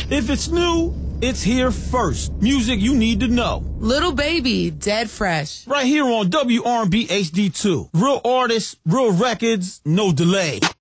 If it's new, it's here first. Music you need to know. Little Baby, Dead Fresh. Right here on WRB HD2. Real artists, real records, no delay.